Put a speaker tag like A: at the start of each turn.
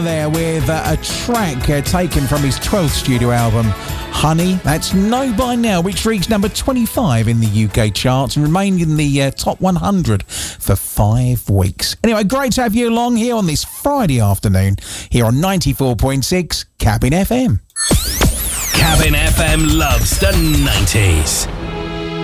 A: There with a track taken from his 12th studio album, Honey. That's Know By Now, which reached number 25 in the UK charts and remained in the top 100 for 5 weeks. Anyway, great to have you along here on this Friday afternoon here on 94.6 Cabin FM.
B: Cabin FM loves the 90s.